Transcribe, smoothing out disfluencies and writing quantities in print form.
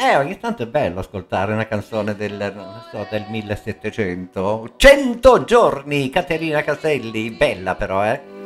ogni tanto è bello ascoltare una canzone del, non so, del 1700. 100 giorni, Caterina Caselli, bella però, eh.